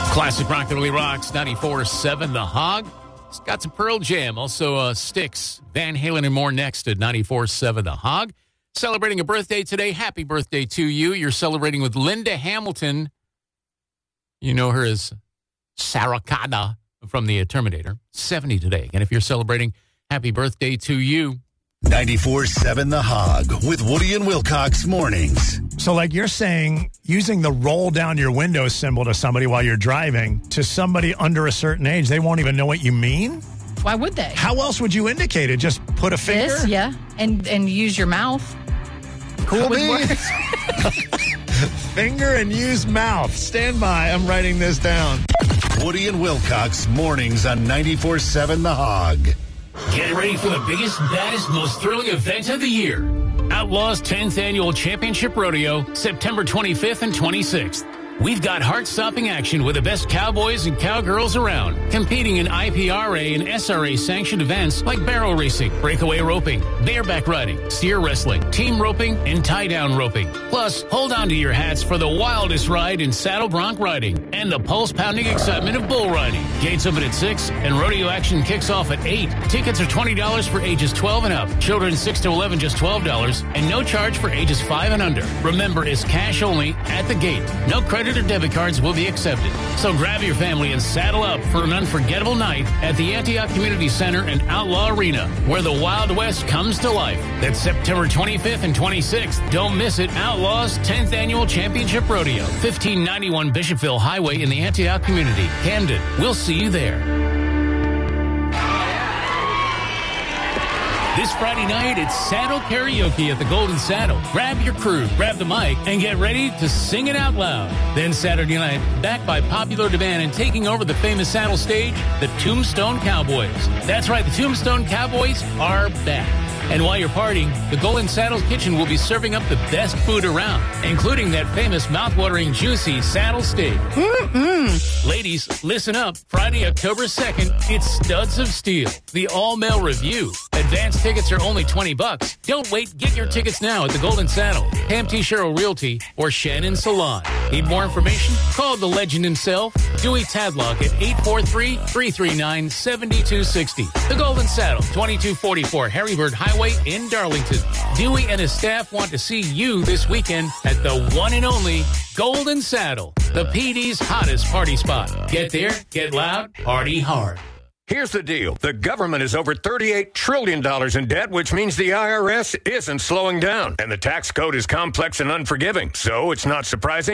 Classic rock that really rocks. 94.7 The Hog. It's got some Pearl Jam. Also Styx, Van Halen, and more next at 94.7 The Hog. Celebrating a birthday today. Happy birthday to you. You're celebrating with Linda Hamilton. You know her as Sarah Connor from the Terminator. 70 today. And if you're celebrating, happy birthday to you. 94.7 The Hog with Woody and Wilcox mornings. So like you're saying, using the roll down your window symbol to somebody while you're driving, to somebody under a certain age, they won't even know what you mean? Why would they? How else would you indicate it? Just put a finger? This, yeah. And use your mouth. Cool With beans. words. Finger and use mouth. Stand by. I'm writing this down. Woody and Wilcox mornings on 94.7 The Hog. Get ready for the biggest, baddest, most thrilling event of the year. Outlaws 10th Annual Championship Rodeo, September 25th and 26th. We've got heart-stopping action with the best cowboys and cowgirls around, competing in IPRA and SRA sanctioned events like barrel racing, breakaway roping, bareback riding, steer wrestling, team roping, and tie-down roping. Plus, hold on to your hats for the wildest ride in saddle bronc riding and the pulse-pounding excitement of bull riding. Gates open at 6 and rodeo action kicks off at 8. Tickets are $20 for ages 12 and up. Children 6 to 11 just $12, and no charge for ages 5 and under. Remember, it's cash only at the gate. No credit or debit cards will be accepted. So grab your family and saddle up for an unforgettable night at the Antioch Community Center and Outlaw Arena, where the Wild West comes to life. That's September 25th and 26th. Don't miss it. Outlaws 10th Annual Championship Rodeo, 1591 Bishopville Highway in the Antioch community, Camden. We'll see you there. This Friday night, it's Saddle Karaoke at the Golden Saddle. Grab your crew, grab the mic, and get ready to sing it out loud. Then Saturday night, backed by popular demand and taking over the famous saddle stage, the Tombstone Cowboys. That's right, the Tombstone Cowboys are back. And while you're partying, the Golden Saddle Kitchen will be serving up the best food around, including that famous mouth-watering, juicy saddle steak. Ladies, listen up. Friday, October 2nd, it's Studs of Steel, the all-male review. Advance tickets are only $20. Don't wait. Get your tickets now at the Golden Saddle, Pam T. Sherrill Realty, or Shannon Salon. Need more information? Call the legend himself, Dewey Tadlock, at 843-339-7260. The Golden Saddle, 2244 Harrybird Highway in Darlington. Dewey and his staff want to see you this weekend at the one and only Golden Saddle, the PD's hottest party spot. Get there, get loud, party hard. Here's the deal. The government is over $38 trillion in debt, which means the IRS isn't slowing down. And the tax code is complex and unforgiving. So it's not surprising